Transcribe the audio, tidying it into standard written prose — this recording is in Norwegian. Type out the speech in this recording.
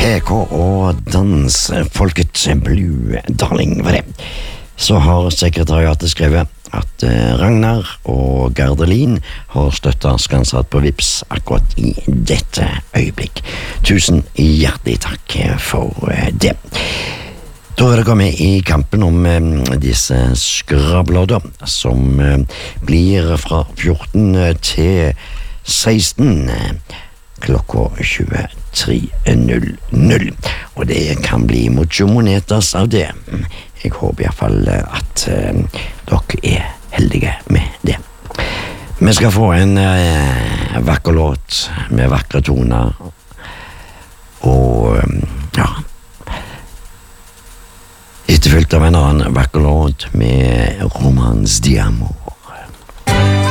PK og dansfolket Blue Darling var det. Så har sekretariatet skrevet at Ragnar og Gardelin har støttet Skansrad på Vips akkurat i dette øyeblikk. Tusen hjertelig takk for det. Da er det kommet i kampen om disse skrablodder, som blir fra 14 til 16 klokka 23:00. Og det kan bli mucho monetas av det. Jeg håper i hvert fall at dere er heldige med det. Vi skal få en vakker låt med vakre toner, og ja, etterfulgt av en annen vakker låt med Romance di Amor.